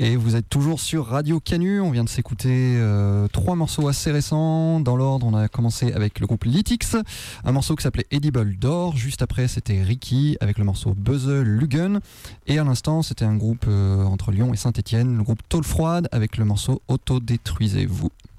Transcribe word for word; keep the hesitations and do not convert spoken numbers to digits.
Et vous êtes toujours sur Radio Canu. On vient de s'écouter euh, trois morceaux assez récents. Dans l'ordre, on a commencé avec le groupe Lytix, un morceau qui s'appelait Edible d'Or. Juste après, c'était Ricky avec le morceau Buzzer Lugen. Et à l'instant, c'était un groupe euh, entre Lyon et Saint-Étienne, le groupe Tôle Froide avec le morceau Autodétruisez-vous.